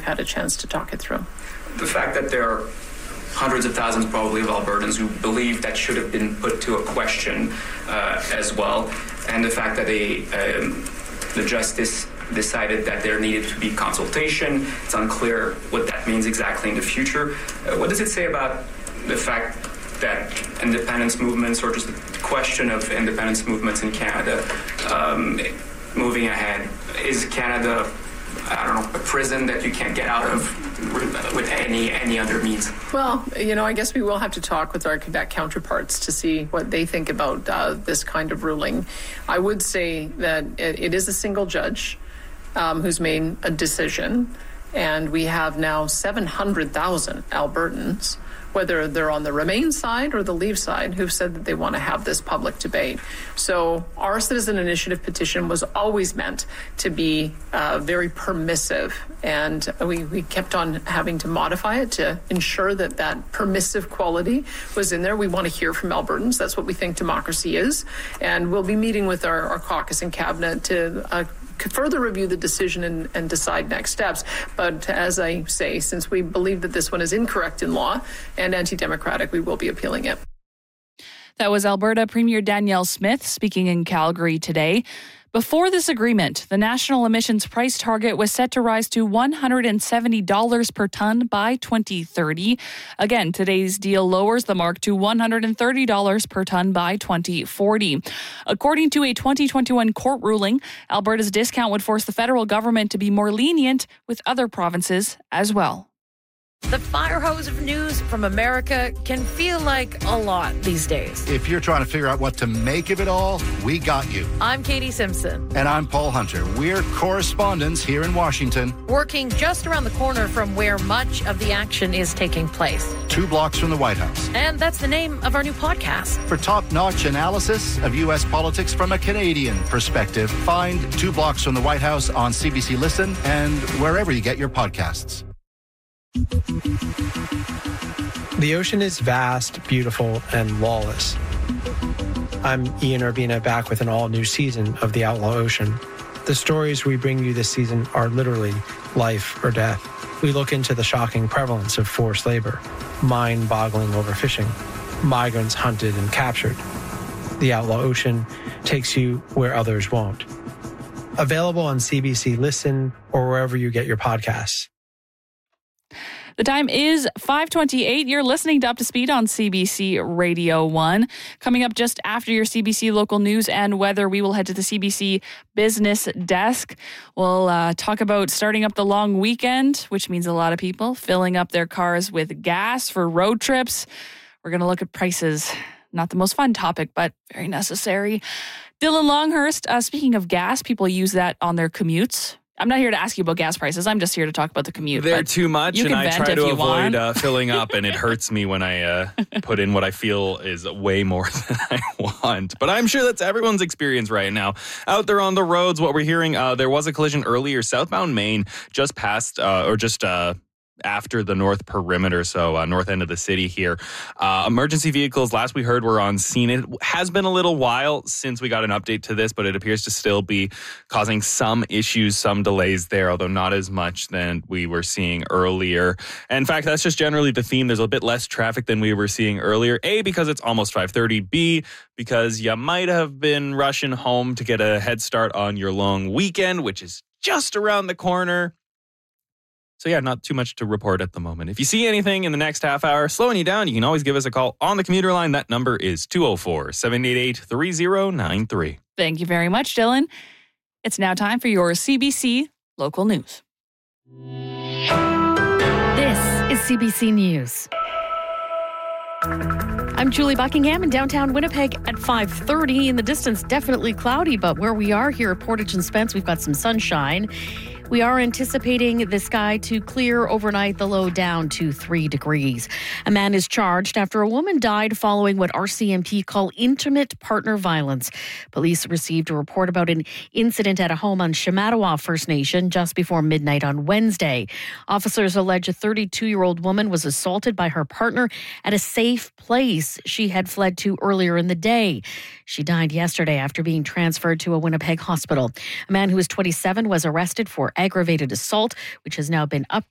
had a chance to talk it through. The fact that there are hundreds of thousands probably of Albertans who believe that should have been put to a question as well, and the fact that the justice decided that there needed to be consultation. It's unclear what that means exactly in the future. What does it say about the fact that independence movements, or just the question of independence movements in Canada moving ahead? Is Canada, I don't know, a prison that you can't get out of with any other means? Well, I guess we will have to talk with our Quebec counterparts to see what they think about this kind of ruling. I would say that it is a single judge who's made a decision, and we have now 700,000 Albertans, whether they're on the Remain side or the Leave side, who've said that they want to have this public debate. So our citizen initiative petition was always meant to be very permissive, and we kept on having to modify it to ensure that that permissive quality was in there. We want to hear from Albertans. That's what we think democracy is. And we'll be meeting with our caucus and cabinet to further review the decision and decide next steps. But as I say, since we believe that this one is incorrect in law and anti-democratic, we will be appealing it. That was Alberta Premier Danielle Smith speaking in Calgary today. Before this agreement, the national emissions price target was set to rise to $170 per ton by 2030. Again, today's deal lowers the mark to $130 per ton by 2040. According to a 2021 court ruling, Alberta's discount would force the federal government to be more lenient with other provinces as well. The fire hose of news from America can feel like a lot these days. If you're trying to figure out what to make of it all, we got you. I'm Katie Simpson. And I'm Paul Hunter. We're correspondents here in Washington. Working just around the corner from where much of the action is taking place. 2 blocks from the White House. And that's the name of our new podcast. For top-notch analysis of U.S. politics from a Canadian perspective, find 2 blocks from the White House on CBC Listen and wherever you get your podcasts. The ocean is vast, beautiful, and lawless. I'm Ian Urbina, back with an all-new season of The Outlaw Ocean. The stories we bring you this season are literally life or death. We look into the shocking prevalence of forced labor, mind-boggling overfishing, migrants hunted and captured. The Outlaw Ocean takes you where others won't. Available on CBC Listen or wherever you get your podcasts. The time is 5:28. You're listening to Up to Speed on CBC Radio 1. Coming up just after your CBC local news and weather, we will head to the CBC business desk. We'll talk about starting up the long weekend, which means a lot of people filling up their cars with gas for road trips. We're going to look at prices. Not the most fun topic, but very necessary. Dylan Longhurst, speaking of gas, people use that on their commutes. I'm not here to ask you about gas prices. I'm just here to talk about the commute. They're too much, and I try to avoid filling up, and it hurts me when I put in what I feel is way more than I want. But I'm sure that's everyone's experience right now. Out there on the roads, what we're hearing, there was a collision earlier, southbound Main, just past, after the north perimeter, so north end of the city here. Emergency vehicles, last we heard, were on scene. It has been a little while since we got an update to this, but it appears to still be causing some issues, some delays there, although not as much than we were seeing earlier. And in fact, that's just generally the theme. There's a bit less traffic than we were seeing earlier. A, because it's almost 5:30. B, because you might have been rushing home to get a head start on your long weekend, which is just around the corner. So yeah, not too much to report at the moment. If you see anything in the next half hour slowing you down, you can always give us a call on the commuter line. That number is 204-788-3093. Thank you very much, Dylan. It's now time for your CBC local news. This is CBC News. I'm Julie Buckingham in downtown Winnipeg at 5:30. In the distance, definitely cloudy, but where we are here at Portage and Spence, we've got some sunshine. We are anticipating the sky to clear overnight, the low down to 3 degrees. A man is charged after a woman died following what RCMP call intimate partner violence. Police received a report about an incident at a home on Shamattawa First Nation just before midnight on Wednesday. Officers allege a 32-year-old woman was assaulted by her partner at a safe place she had fled to earlier in the day. She died yesterday after being transferred to a Winnipeg hospital. A man who was 27 was arrested for aggravated assault, which has now been upgraded